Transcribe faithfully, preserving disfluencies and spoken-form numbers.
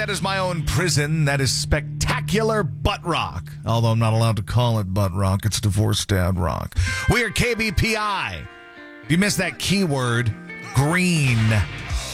That is my own prison. That is spectacular butt rock. Although I'm not allowed to call it butt rock. It's divorced dad rock. We are K B P I. If you missed that keyword, green.